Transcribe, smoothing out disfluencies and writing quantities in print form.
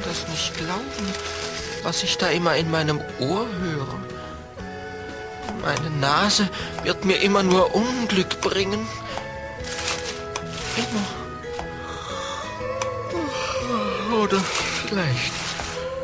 das nicht glauben, was ich da immer in meinem Ohr höre. Meine Nase wird mir immer nur Unglück bringen. Immer. Oder vielleicht